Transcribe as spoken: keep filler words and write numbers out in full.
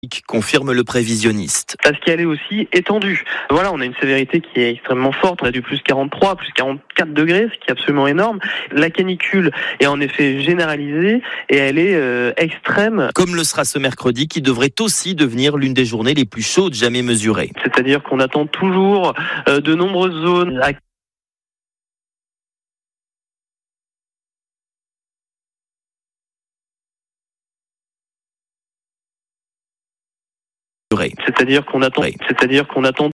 Confirme le prévisionniste. Parce qu'elle est aussi étendue. Voilà, on a une sévérité qui est extrêmement forte. On a du plus quarante-trois, plus quarante-quatre degrés, ce qui est absolument énorme. La canicule est en effet généralisée et elle est euh, extrême. Comme le sera ce mercredi, qui devrait aussi devenir l'une des journées les plus chaudes jamais mesurées. C'est-à-dire qu'on attend toujours euh, de nombreuses zones à C'est-à-dire qu'on attend, c'est-à-dire qu'on attend